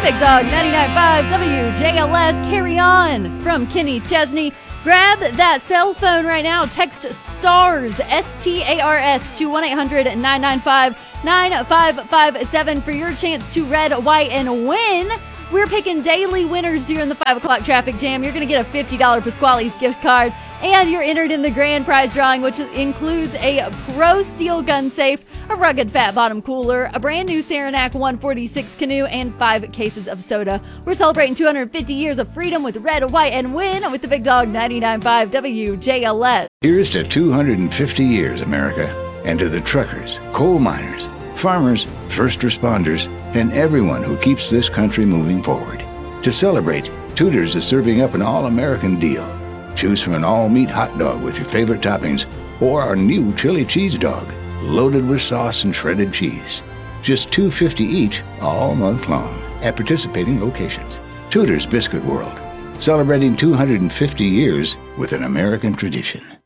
Big Dog 99.5 WJLS. Carry on from Kenny Chesney. Grab that cell phone right now. Text STARS, STARS, to 1-800-995-9557 for your chance to red, white, and win. We're picking daily winners during the 5 o'clock traffic jam. You're going to get a $50 Pasquale's gift card, and you're entered in the grand prize drawing, which includes a Pro Steel gun safe, a rugged fat bottom cooler, a brand new Saranac 146 canoe, and 5 cases of soda. We're celebrating 250 years of freedom with Red, White, and Win with the Big Dog 99.5 WJLS. Here's to 250 years, America, and to the truckers, coal miners, farmers, first responders, and everyone who keeps this country moving forward. To celebrate, Tudor's is serving up an all-American deal. Choose from an all-meat hot dog with your favorite toppings or our new chili cheese dog, loaded with sauce and shredded cheese. Just $2.50 each all month long at participating locations. Tudor's Biscuit World, celebrating 250 years with an American tradition.